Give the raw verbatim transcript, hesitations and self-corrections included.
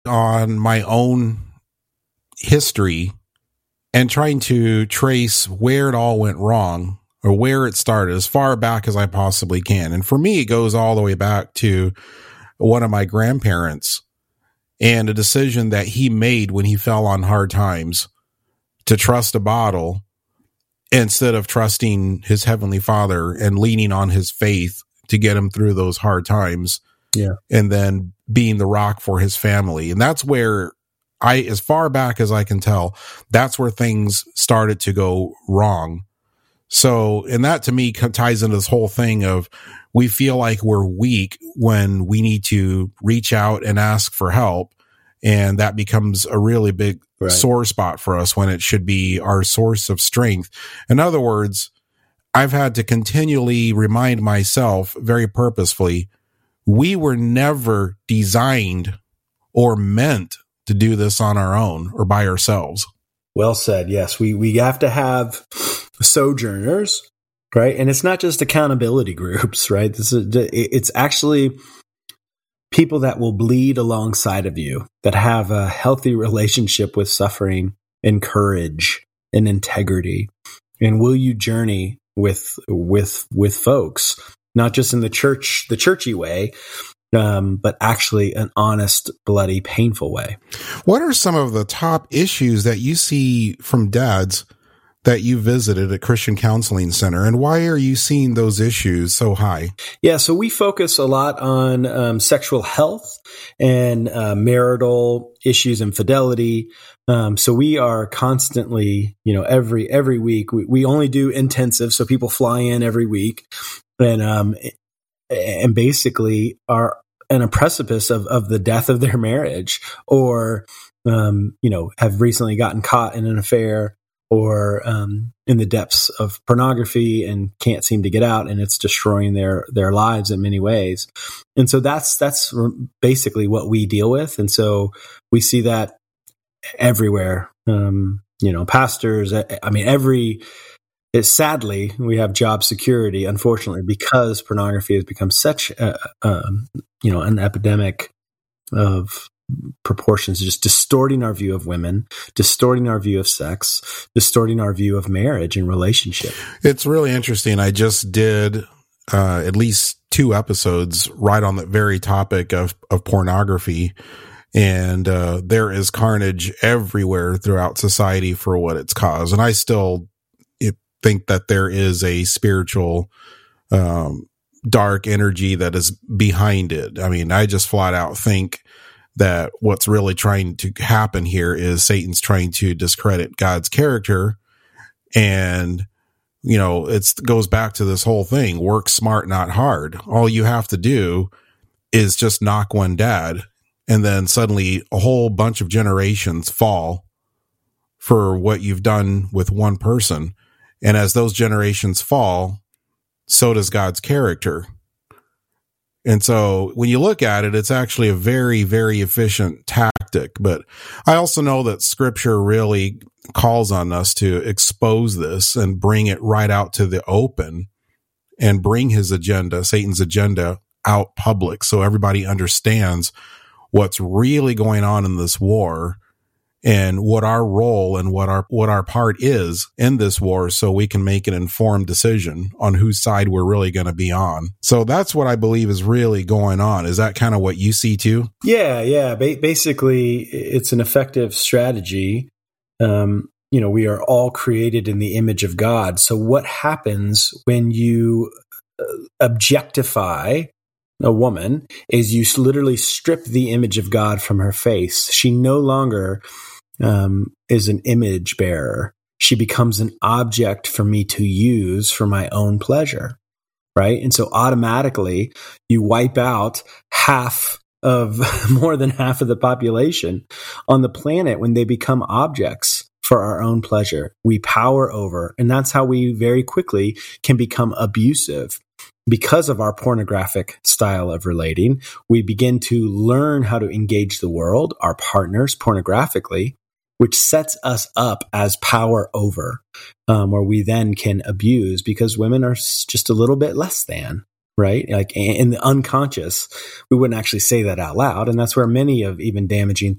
on my own history and trying to trace where it all went wrong or where it started as far back as I possibly can. And for me, it goes all the way back to one of my grandparents and a decision that he made when he fell on hard times to trust a bottle instead of trusting his Heavenly Father and leaning on his faith to get him through those hard times. Yeah. And then being the rock for his family. And that's where I, as far back as I can tell, that's where things started to go wrong. So, and that to me ties into this whole thing of we feel like we're weak when we need to reach out and ask for help. And that becomes a really big right. sore spot for us when it should be our source of strength. In other words, I've had to continually remind myself very purposefully, we were never designed or meant to do this on our own or by ourselves. Well said. Yes, we, we have to have sojourners, right? And it's not just accountability groups, right? This is, it's actually people that will bleed alongside of you, that have a healthy relationship with suffering and courage and integrity. And will you journey with with with folks, not just in the church, the churchy way, um, but actually an honest, bloody, painful way. What are some of the top issues that you see from dads that you visited at Christian Counseling Center, and why are you seeing those issues so high? Yeah, so we focus a lot on um, sexual health and uh, marital issues, infidelity. Um, so we are constantly, you know, every every week we, we only do intensive, so people fly in every week, and um, and basically are on a precipice of of the death of their marriage, or um, you know, have recently gotten caught in an affair, or um, in the depths of pornography and can't seem to get out, and it's destroying their their lives in many ways. And so that's that's basically what we deal with. And so we see that everywhere. Um, you know, pastors, I mean, every, it, sadly, we have job security, unfortunately, because pornography has become such, a, um, you know, an epidemic of proportions, just distorting our view of women, distorting our view of sex, distorting our view of marriage and relationship. It's really interesting. I just did uh, at least two episodes right on the very topic of, of pornography. And uh, there is carnage everywhere throughout society for what it's caused. And I still think that there is a spiritual um, dark energy that is behind it. I mean, I just flat out think that what's really trying to happen here is Satan's trying to discredit God's character. And, you know, it goes back to this whole thing, work smart, not hard. All you have to do is just knock one dad, and then suddenly a whole bunch of generations fall for what you've done with one person. And as those generations fall, so does God's character. And so when you look at it, it's actually a very, very efficient tactic. But I also know that scripture really calls on us to expose this and bring it right out to the open and bring his agenda, Satan's agenda, out public so everybody understands what's really going on in this war and what our role and what our what our part is in this war, so we can make an informed decision on whose side we're really going to be on. So that's what I believe is really going on. Is that kind of what you see too? Yeah, yeah. Ba- basically, it's an effective strategy. Um, you know, we are all created in the image of God. So what happens when you objectify a woman is you literally strip the image of God from her face. She no longer um, is an image bearer. She becomes an object for me to use for my own pleasure, right? And so automatically you wipe out half of, more than half of the population on the planet when they become objects for our own pleasure. We power over, and that's how we very quickly can become abusive. Because of our pornographic style of relating, we begin to learn how to engage the world, our partners, pornographically, which sets us up as power over, um, where we then can abuse because women are just a little bit less than, right? Like in the unconscious, we wouldn't actually say that out loud. And that's where many of even damaging